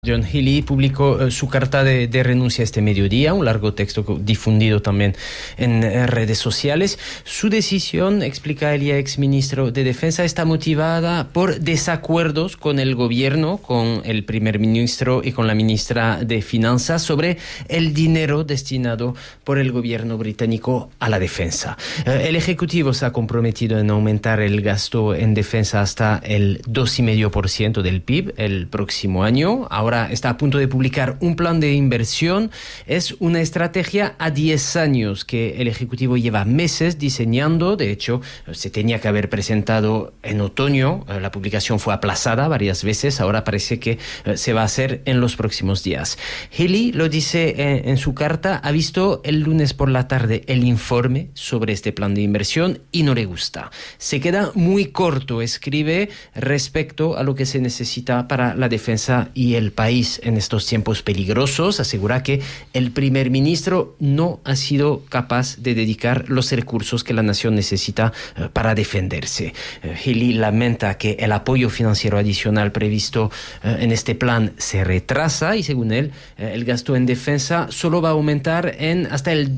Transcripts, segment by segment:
John Healey publicó su carta de renuncia este mediodía, un largo texto difundido también en redes sociales. Su decisión, explica el exministro de Defensa, está motivada por desacuerdos con el gobierno, con el primer ministro y con la ministra de Finanzas sobre el dinero destinado por el gobierno británico a la defensa. El Ejecutivo se ha comprometido en aumentar el gasto en defensa hasta el 2,5% del PIB el próximo año. Ahora está a punto de publicar un plan de inversión. Es una estrategia a 10 años que el Ejecutivo lleva meses diseñando. De hecho, se tenía que haber presentado en otoño. La publicación fue aplazada varias veces. Ahora parece que se va a hacer en los próximos días. Healey lo dice en su carta. Ha visto el lunes por la tarde el informe sobre este plan de inversión y no le gusta. Se queda muy corto, escribe, respecto a lo que se necesita para la defensa y el país en estos tiempos peligrosos. Asegura que el primer ministro no ha sido capaz de dedicar los recursos que la nación necesita para defenderse. Healey lamenta que el apoyo financiero adicional previsto en este plan se retrasa y, según él, el gasto en defensa solo va a aumentar en hasta el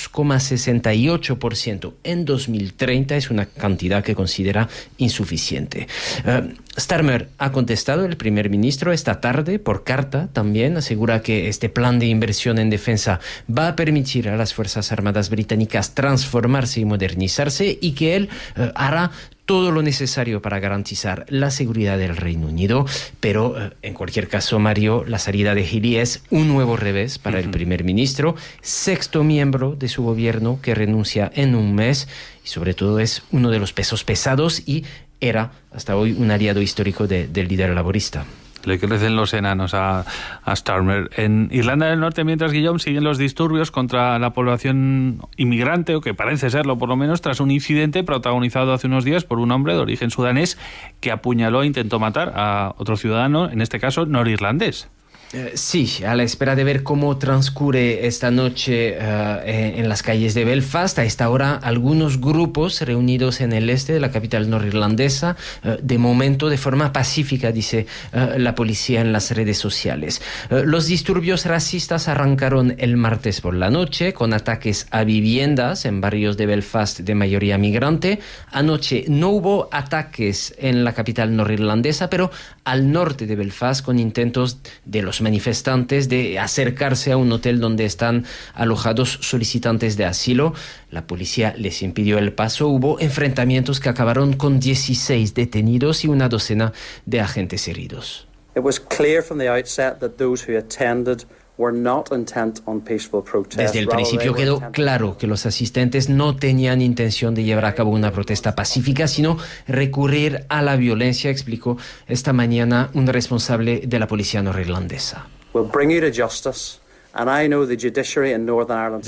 2,68% en 2030. Es una cantidad que considera insuficiente. Starmer ha contestado, el primer ministro, esta tarde por carta también. Asegura que este plan de inversión en defensa va a permitir a las Fuerzas Armadas británicas transformarse y modernizarse y que él hará todo lo necesario para garantizar la seguridad del Reino Unido. Pero, en cualquier caso, Mario, la salida de Healey es un nuevo revés para el primer ministro, sexto miembro de su gobierno que renuncia en un mes y, sobre todo, es uno de los pesos pesados y era hasta hoy un aliado histórico del líder laborista. Le crecen los enanos a Starmer. En Irlanda del Norte, mientras, Guillaume, siguen los disturbios contra la población inmigrante, o que parece serlo por lo menos, tras un incidente protagonizado hace unos días por un hombre de origen sudanés que apuñaló e intentó matar a otro ciudadano, en este caso norirlandés. Sí, a la espera de ver cómo transcurre esta noche en las calles de Belfast. A esta hora, algunos grupos reunidos en el este de la capital norirlandesa, de momento de forma pacífica, dice la policía en las redes sociales. Los disturbios racistas arrancaron el martes por la noche con ataques a viviendas en barrios de Belfast de mayoría migrante. Anoche no hubo ataques en la capital norirlandesa, pero al norte de Belfast, con intentos de los manifestantes de acercarse a un hotel donde están alojados solicitantes de asilo. La policía les impidió el paso. Hubo enfrentamientos que acabaron con 16 detenidos y una docena de agentes heridos. It was clear from the outset that those who attended were not intent on peaceful protest. Desde el principio quedó claro que los asistentes no tenían intención de llevar a cabo una protesta pacífica, sino recurrir a la violencia, explicó esta mañana un responsable de la policía norirlandesa. We'll bring you to justice. And I know the judiciary in Northern Ireland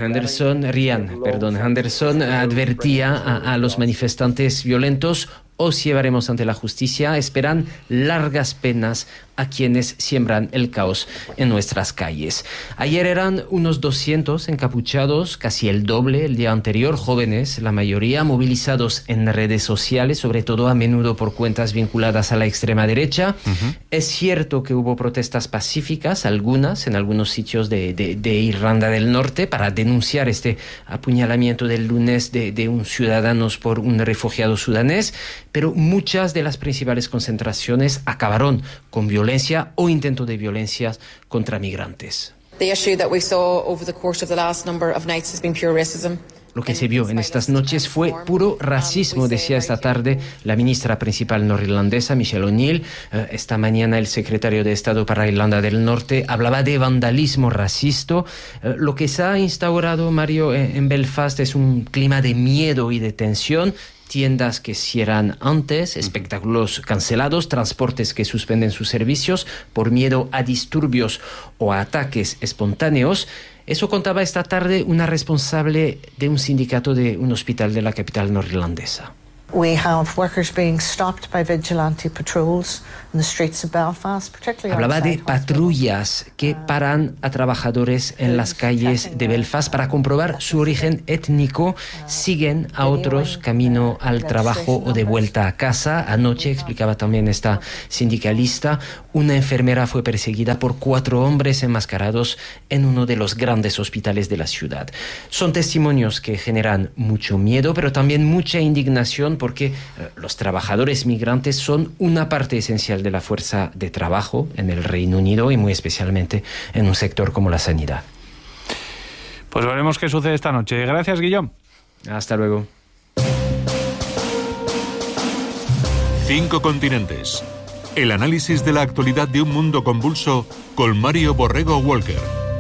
Ryan Henderson advertía a los manifestantes violentos: os llevaremos ante la justicia. Esperan largas penas a quienes siembran el caos en nuestras calles. Ayer eran unos 200 encapuchados, casi el doble el día anterior, jóvenes, la mayoría movilizados en redes sociales, sobre todo a menudo por cuentas vinculadas a la extrema derecha. Es cierto que hubo protestas pacíficas, algunas en algunos sitios de Irlanda del Norte, para denunciar este apuñalamiento del lunes de un ciudadano por un refugiado sudanés, pero muchas de las principales concentraciones acabaron con violencia o intento de violencia contra migrantes. Lo que se vio en estas noches fue puro racismo, decía esta tarde la ministra principal norirlandesa, Michelle O'Neill. Esta mañana el secretario de Estado para Irlanda del Norte hablaba de vandalismo racista. Lo que se ha instaurado, Mario, en Belfast es un clima de miedo y de tensión. Tiendas que cierran antes, espectáculos cancelados, transportes que suspenden sus servicios por miedo a disturbios o a ataques espontáneos. Eso contaba esta tarde una responsable de un sindicato de un hospital de la capital norirlandesa. We have workers being stopped by vigilante patrols in the streets of Belfast, particularly. Hablaba de patrullas que paran a trabajadores en las calles de Belfast para comprobar su origen étnico. Siguen a otros camino al trabajo o de vuelta a casa. Anoche, explicaba también esta sindicalista, una enfermera fue perseguida por 4 hombres enmascarados en uno de los grandes hospitales de la ciudad. Son testimonios que generan mucho miedo, pero también mucha indignación, porque los trabajadores migrantes son una parte esencial de la fuerza de trabajo en el Reino Unido y muy especialmente en un sector como la sanidad. Pues veremos qué sucede esta noche. Gracias, Guillaume. Hasta luego. 5 continentes. El análisis de la actualidad de un mundo convulso con Mario Borrego Walker.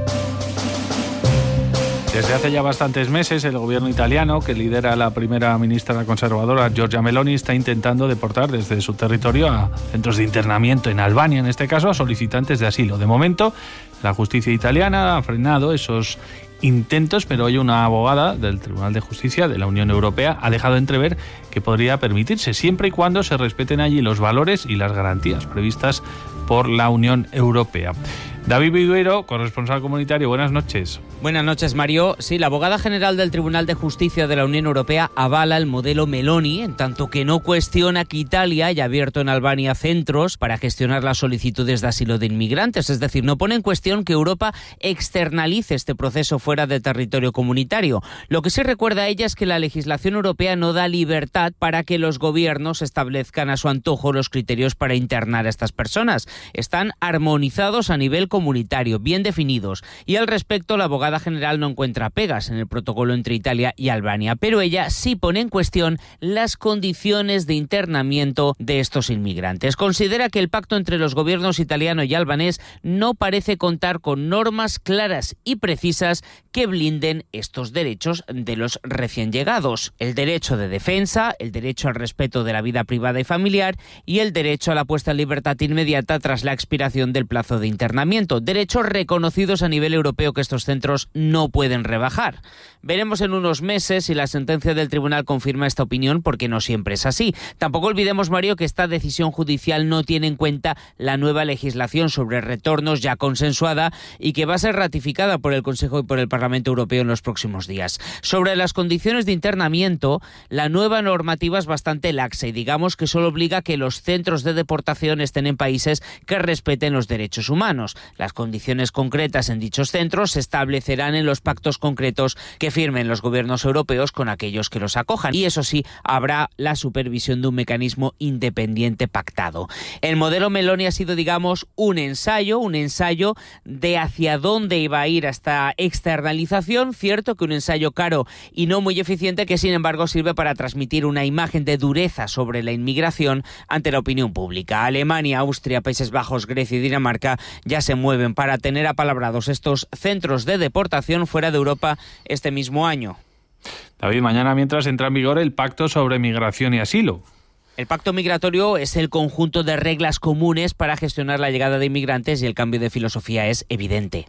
Desde hace ya bastantes meses, el gobierno italiano, que lidera la primera ministra conservadora, Giorgia Meloni, está intentando deportar desde su territorio a centros de internamiento en Albania, en este caso a solicitantes de asilo. De momento, la justicia italiana ha frenado esos intentos, pero hoy una abogada del Tribunal de Justicia de la Unión Europea ha dejado entrever que podría permitirse, siempre y cuando se respeten allí los valores y las garantías previstas por la Unión Europea. David Vidueiro, corresponsal comunitario, buenas noches. Buenas noches, Mario. Sí, la abogada general del Tribunal de Justicia de la Unión Europea avala el modelo Meloni, en tanto que no cuestiona que Italia haya abierto en Albania centros para gestionar las solicitudes de asilo de inmigrantes. Es decir, no pone en cuestión que Europa externalice este proceso fuera de territorio comunitario. Lo que sí recuerda a ella es que la legislación europea no da libertad para que los gobiernos establezcan a su antojo los criterios para internar a estas personas. Están armonizados a nivel comunitario, bien definidos, y al respecto la abogada general no encuentra pegas en el protocolo entre Italia y Albania, pero ella sí pone en cuestión las condiciones de internamiento de estos inmigrantes. Considera que el pacto entre los gobiernos italiano y albanés no parece contar con normas claras y precisas que blinden estos derechos de los recién llegados: el derecho de defensa, el derecho al respeto de la vida privada y familiar y el derecho a la puesta en libertad inmediata tras la expiración del plazo de internamiento. Derechos reconocidos a nivel europeo que estos centros no pueden rebajar. Veremos en unos meses si la sentencia del tribunal confirma esta opinión, porque no siempre es así. Tampoco olvidemos, Mario, que esta decisión judicial no tiene en cuenta la nueva legislación sobre retornos ya consensuada y que va a ser ratificada por el Consejo y por el Parlamento Europeo en los próximos días. Sobre las condiciones de internamiento, la nueva normativa es bastante laxa y digamos que solo obliga a que los centros de deportación estén en países que respeten los derechos humanos. Las condiciones concretas en dichos centros se establecerán en los pactos concretos que firmen los gobiernos europeos con aquellos que los acojan. Y eso sí, habrá la supervisión de un mecanismo independiente pactado. El modelo Meloni ha sido, digamos, un ensayo de hacia dónde iba a ir esta externalización. Cierto que un ensayo caro y no muy eficiente, que sin embargo sirve para transmitir una imagen de dureza sobre la inmigración ante la opinión pública. Alemania, Austria, Países Bajos, Grecia y Dinamarca ya se mueven para tener apalabrados estos centros de deportación fuera de Europa este mismo año. David, mañana mientras entra en vigor el Pacto sobre Migración y Asilo. El pacto migratorio es el conjunto de reglas comunes para gestionar la llegada de inmigrantes y el cambio de filosofía es evidente.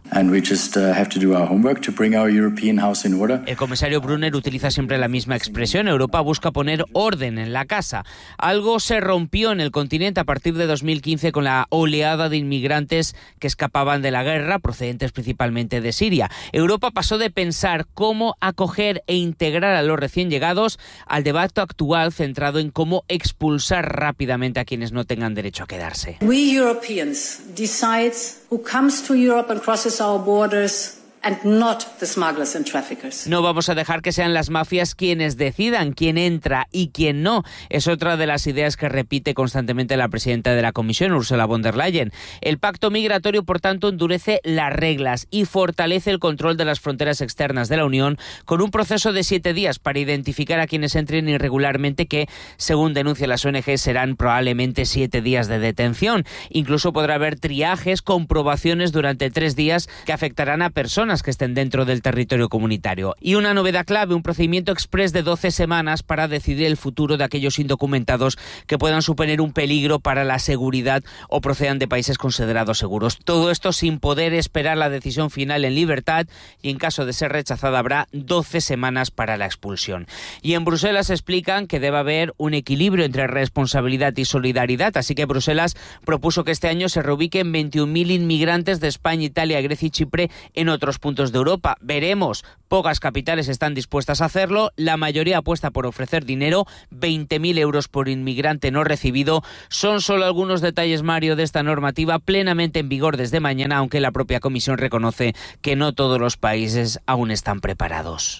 El comisario Brunner utiliza siempre la misma expresión: Europa busca poner orden en la casa. Algo se rompió en el continente a partir de 2015 con la oleada de inmigrantes que escapaban de la guerra, procedentes principalmente de Siria. Europa pasó de pensar cómo acoger e integrar a los recién llegados al debate actual centrado en cómo expulsar rápidamente a quienes no tengan derecho a quedarse. We Europeans decide who comes to Europe and crosses our borders. And not the smugglers and traffickers. No vamos a dejar que sean las mafias quienes decidan quién entra y quién no. Es otra de las ideas que repite constantemente la presidenta de la Comisión, Ursula von der Leyen. El pacto migratorio, por tanto, endurece las reglas y fortalece el control de las fronteras externas de la Unión con un proceso de 7 días para identificar a quienes entren irregularmente, que, según denuncian las ONG, serán probablemente 7 días de detención. Incluso podrá haber triajes, comprobaciones durante 3 días que afectarán a personas personas que estén dentro del territorio comunitario. Y una novedad clave, un procedimiento exprés de 12 semanas para decidir el futuro de aquellos indocumentados que puedan suponer un peligro para la seguridad o procedan de países considerados seguros. Todo esto sin poder esperar la decisión final en libertad, y en caso de ser rechazada habrá 12 semanas para la expulsión. Y en Bruselas explican que debe haber un equilibrio entre responsabilidad y solidaridad, así que Bruselas propuso que este año se reubiquen 21.000 inmigrantes de España, Italia, Grecia y Chipre en otros puntos de Europa. Veremos, pocas capitales están dispuestas a hacerlo, la mayoría apuesta por ofrecer dinero, 20.000 euros por inmigrante no recibido. Son solo algunos detalles, Mario, de esta normativa plenamente en vigor desde mañana, aunque la propia Comisión reconoce que no todos los países aún están preparados.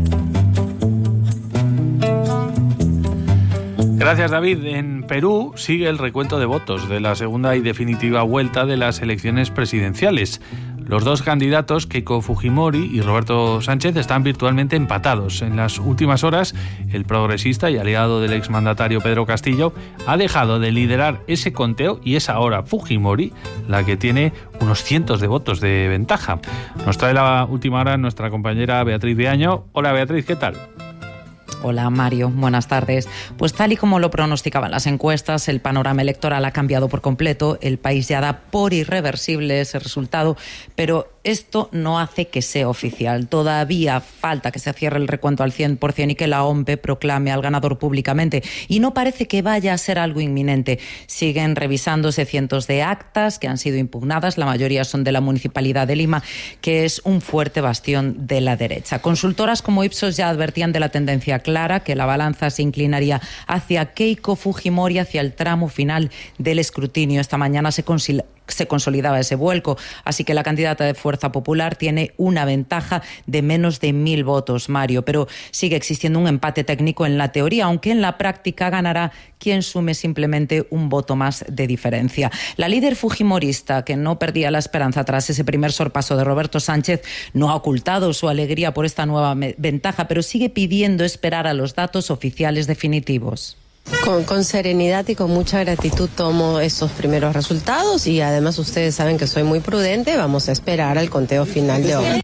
Gracias, David. En Perú sigue el recuento de votos de la segunda y definitiva vuelta de las elecciones presidenciales. Los dos candidatos, Keiko Fujimori y Roberto Sánchez, están virtualmente empatados. En las últimas horas, el progresista y aliado del exmandatario Pedro Castillo ha dejado de liderar ese conteo y es ahora Fujimori la que tiene unos cientos de votos de ventaja. Nos trae la última hora nuestra compañera Beatriz Viaño. Hola, Beatriz, ¿qué tal? Hola Mario, buenas tardes. Pues tal y como lo pronosticaban las encuestas, el panorama electoral ha cambiado por completo. El país ya da por irreversible ese resultado, pero esto no hace que sea oficial. Todavía falta que se cierre el recuento al 100% y que la OMP proclame al ganador públicamente. Y no parece que vaya a ser algo inminente. Siguen revisándose cientos de actas que han sido impugnadas. La mayoría son de la Municipalidad de Lima, que es un fuerte bastión de la derecha. Consultoras como Ipsos ya advertían de la tendencia clara, que la balanza se inclinaría hacia Keiko Fujimori hacia el tramo final del escrutinio. Esta mañana se consolidaba ese vuelco, así que la candidata de Fuerza Popular tiene una ventaja de menos de 1.000 votos, Mario, pero sigue existiendo un empate técnico en la teoría, aunque en la práctica ganará quien sume simplemente un voto más de diferencia. La líder fujimorista, que no perdía la esperanza tras ese primer sorpaso de Roberto Sánchez, no ha ocultado su alegría por esta nueva ventaja, pero sigue pidiendo esperar a los datos oficiales definitivos. Con serenidad y con mucha gratitud tomo esos primeros resultados y además ustedes saben que soy muy prudente, vamos a esperar al conteo final de hoy.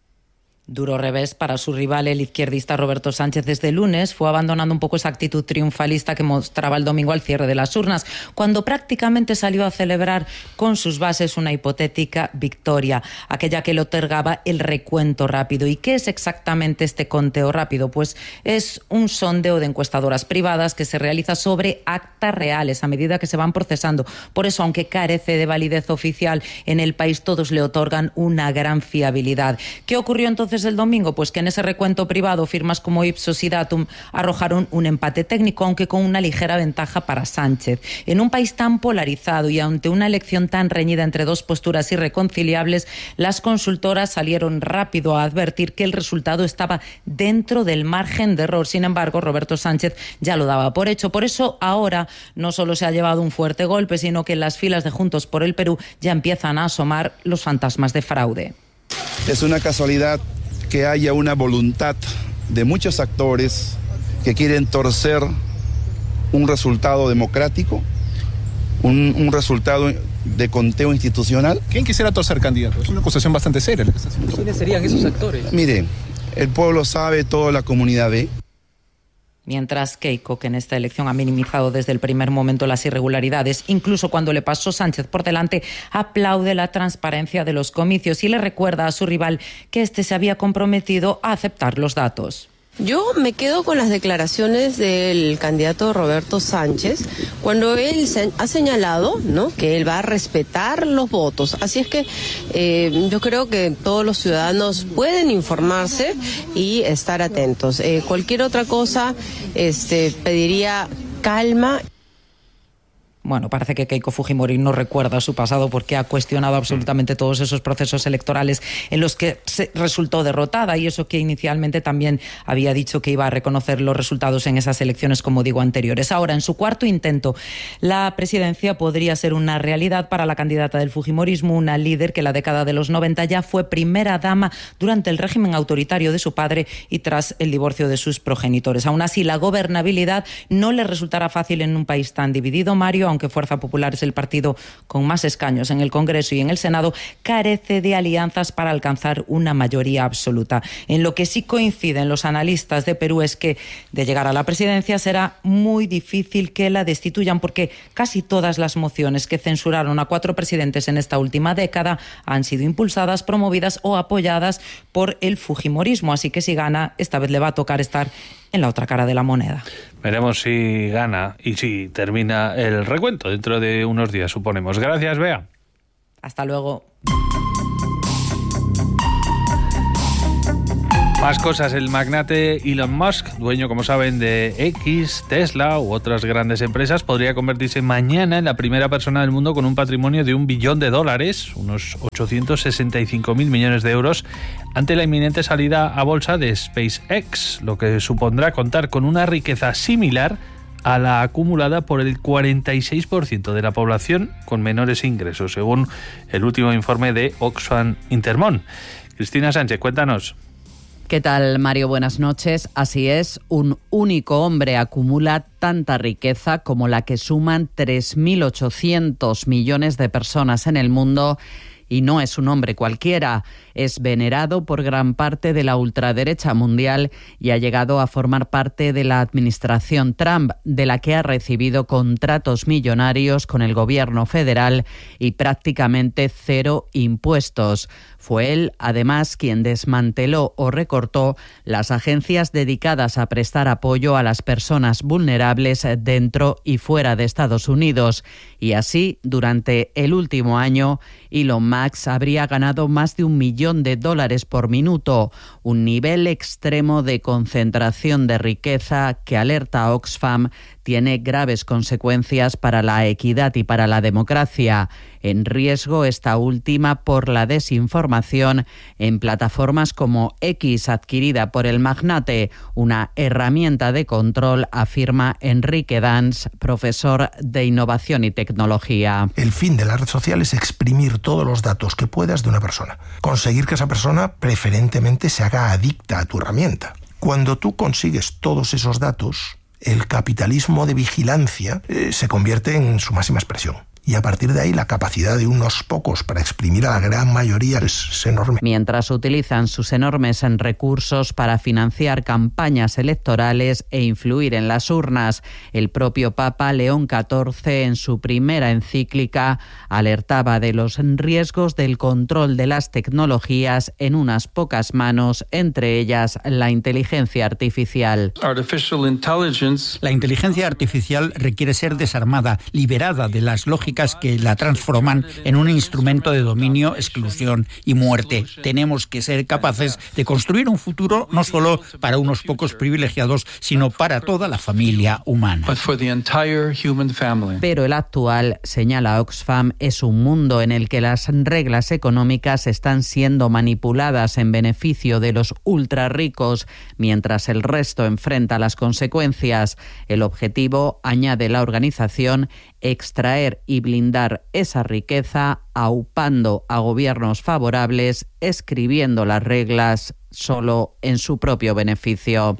Duro revés para su rival, el izquierdista Roberto Sánchez. Desde el lunes fue abandonando un poco esa actitud triunfalista que mostraba el domingo al cierre de las urnas, cuando prácticamente salió a celebrar con sus bases una hipotética victoria, aquella que le otorgaba el recuento rápido. ¿Y qué es exactamente este conteo rápido? Pues es un sondeo de encuestadoras privadas que se realiza sobre actas reales a medida que se van procesando. Por eso, aunque carece de validez oficial, en el país todos le otorgan una gran fiabilidad. ¿Qué ocurrió entonces el domingo? Pues que en ese recuento privado firmas como Ipsos y Datum arrojaron un empate técnico, aunque con una ligera ventaja para Sánchez. En un país tan polarizado y ante una elección tan reñida entre dos posturas irreconciliables, las consultoras salieron rápido a advertir que el resultado estaba dentro del margen de error. Sin embargo, Roberto Sánchez ya lo daba por hecho. Por eso ahora no solo se ha llevado un fuerte golpe, sino que en las filas de Juntos por el Perú ya empiezan a asomar los fantasmas de fraude. Es una casualidad que haya una voluntad de muchos actores que quieren torcer un resultado democrático, un resultado de conteo institucional. ¿Quién quisiera torcer, candidato? Es una acusación bastante seria. ¿Quiénes serían esos actores? Mire, el pueblo sabe, toda la comunidad ve. Mientras Keiko, que en esta elección ha minimizado desde el primer momento las irregularidades, incluso cuando le pasó Sánchez por delante, aplaude la transparencia de los comicios y le recuerda a su rival que este se había comprometido a aceptar los datos. Yo me quedo con las declaraciones del candidato Roberto Sánchez cuando él ha señalado, ¿no?, que él va a respetar los votos. Así es que yo creo que todos los ciudadanos pueden informarse y estar atentos. Cualquier otra cosa pediría calma. Bueno, parece que Keiko Fujimori no recuerda su pasado porque ha cuestionado absolutamente todos esos procesos electorales en los que resultó derrotada, y eso que inicialmente también había dicho que iba a reconocer los resultados en esas elecciones, como digo, anteriores. Ahora, en su cuarto intento, la presidencia podría ser una realidad para la candidata del fujimorismo, una líder que en la década de los 90 ya fue primera dama durante el régimen autoritario de su padre y tras el divorcio de sus progenitores. Aún así, la gobernabilidad no le resultará fácil en un país tan dividido, Mario, aunque Fuerza Popular es el partido con más escaños en el Congreso y en el Senado, carece de alianzas para alcanzar una mayoría absoluta. En lo que sí coinciden los analistas de Perú es que, de llegar a la presidencia, será muy difícil que la destituyan, porque casi todas las mociones que censuraron a 4 presidentes en esta última década han sido impulsadas, promovidas o apoyadas por el fujimorismo. Así que si gana, esta vez le va a tocar estar en la otra cara de la moneda. Veremos si gana y si termina el recuento dentro de unos días, suponemos. Gracias, Bea. Hasta luego. Más cosas. El magnate Elon Musk, dueño, como saben, de X, Tesla u otras grandes empresas, podría convertirse mañana en la primera persona del mundo con un patrimonio de $1 billón, unos 865.000 millones de euros, ante la inminente salida a bolsa de SpaceX, lo que supondrá contar con una riqueza similar a la acumulada por el 46% de la población con menores ingresos, según el último informe de Oxfam Intermón. Cristina Sánchez, cuéntanos. ¿Qué tal, Mario? Buenas noches. Así es, un único hombre acumula tanta riqueza como la que suman 3.800 millones de personas en el mundo. Y no es un hombre cualquiera, es venerado por gran parte de la ultraderecha mundial y ha llegado a formar parte de la administración Trump, de la que ha recibido contratos millonarios con el gobierno federal y prácticamente 0 impuestos. Fue él, además, quien desmanteló o recortó las agencias dedicadas a prestar apoyo a las personas vulnerables dentro y fuera de Estados Unidos. Y así, durante el último año, Elon Musk habría ganado más de $1 millón por minuto, un nivel extremo de concentración de riqueza que, alerta a Oxfam, tiene graves consecuencias para la equidad y para la democracia. En riesgo esta última por la desinformación en plataformas como X, adquirida por el magnate, una herramienta de control, afirma Enrique Dans, profesor de innovación y tecnología. El fin de la red social es exprimir todos los datos que puedas de una persona. Conseguir que esa persona preferentemente se haga adicta a tu herramienta. Cuando tú consigues todos esos datos, el capitalismo de vigilancia se convierte en su máxima expresión. Y a partir de ahí la capacidad de unos pocos para exprimir a la gran mayoría es enorme. Mientras utilizan sus enormes recursos para financiar campañas electorales e influir en las urnas, el propio Papa León XIV, en su primera encíclica, alertaba de los riesgos del control de las tecnologías en unas pocas manos, entre ellas la inteligencia artificial. La inteligencia artificial requiere ser desarmada, liberada de las lógicas que la transforman en un instrumento de dominio, exclusión y muerte. Tenemos que ser capaces de construir un futuro no solo para unos pocos privilegiados, sino para toda la familia humana. Pero el actual, señala Oxfam, es un mundo en el que las reglas económicas están siendo manipuladas en beneficio de los ultra ricos, mientras el resto enfrenta las consecuencias. El objetivo, añade la organización, extraer y blindar esa riqueza, aupando a gobiernos favorables, escribiendo las reglas solo en su propio beneficio.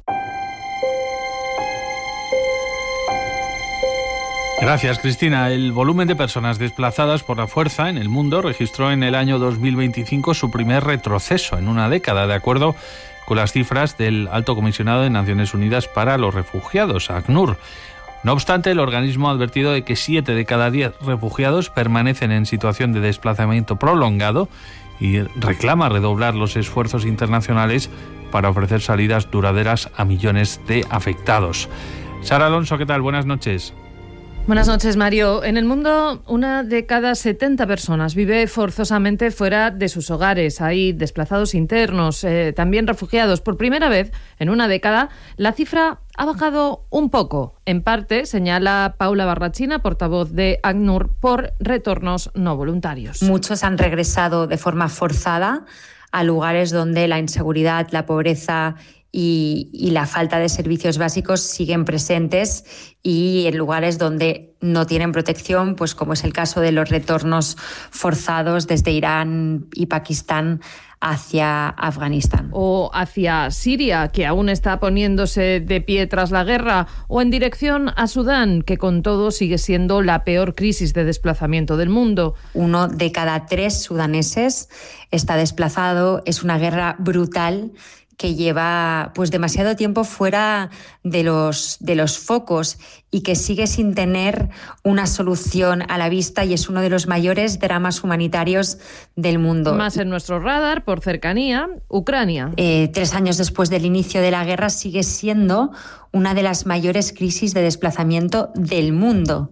Gracias, Cristina. El volumen de personas desplazadas por la fuerza en el mundo registró en el año 2025 su primer retroceso en una década, de acuerdo con las cifras del Alto Comisionado de Naciones Unidas para los Refugiados, ACNUR. No obstante, el organismo ha advertido de que 7 de cada 10 refugiados permanecen en situación de desplazamiento prolongado y reclama redoblar los esfuerzos internacionales para ofrecer salidas duraderas a millones de afectados. Sara Alonso, ¿qué tal? Buenas noches. Buenas noches, Mario. En el mundo, 1 de cada 70 personas vive forzosamente fuera de sus hogares. Hay desplazados internos, también refugiados. Por primera vez en una década, la cifra ha bajado un poco. En parte, señala Paula Barrachina, portavoz de ACNUR, por retornos no voluntarios. Muchos han regresado de forma forzada a lugares donde la inseguridad, la pobreza y la falta de servicios básicos siguen presentes, y en lugares donde no tienen protección, pues como es el caso de los retornos forzados desde Irán y Pakistán hacia Afganistán. O hacia Siria, que aún está poniéndose de pie tras la guerra, o en dirección a Sudán, que con todo sigue siendo la peor crisis de desplazamiento del mundo. 1 de cada 3 sudaneses está desplazado. Es una guerra brutal que lleva pues demasiado tiempo fuera de los focos y que sigue sin tener una solución a la vista, y es uno de los mayores dramas humanitarios del mundo. Más en nuestro radar, por cercanía, Ucrania. 3 años después del inicio de la guerra sigue siendo una de las mayores crisis de desplazamiento del mundo.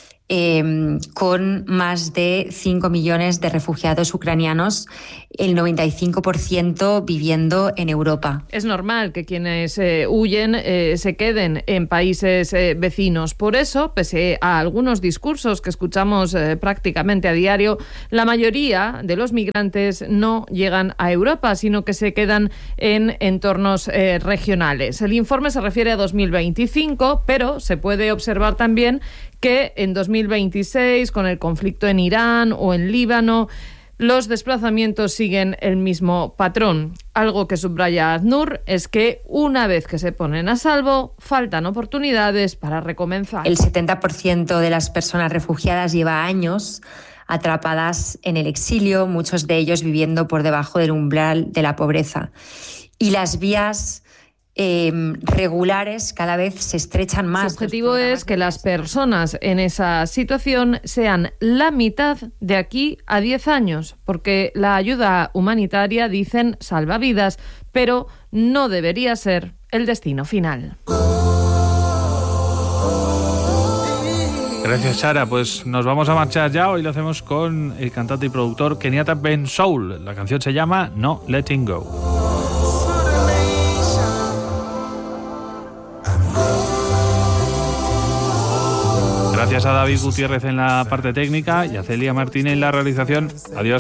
Con más de 5 millones de refugiados ucranianos, el 95% viviendo en Europa. Es normal que quienes huyen se queden en países vecinos. Por eso, pese a algunos discursos que escuchamos prácticamente a diario, la mayoría de los migrantes no llegan a Europa, sino que se quedan en entornos regionales. El informe se refiere a 2025, pero se puede observar también que en 2026, con el conflicto en Irán o en Líbano, los desplazamientos siguen el mismo patrón. Algo que subraya ACNUR es que una vez que se ponen a salvo, faltan oportunidades para recomenzar. El 70% de las personas refugiadas lleva años atrapadas en el exilio, muchos de ellos viviendo por debajo del umbral de la pobreza. Y las vías regulares cada vez se estrechan más. Su objetivo es que las personas en esa situación sean la mitad de aquí a 10 años, porque la ayuda humanitaria, dicen, salva vidas, pero no debería ser el destino final. Gracias, Sara. Pues nos vamos a marchar ya. Hoy lo hacemos con el cantante y productor Kenyatta Ben Soul. La canción se llama No Letting Go. Gracias a David Gutiérrez en la parte técnica y a Celia Martínez en la realización. Adiós.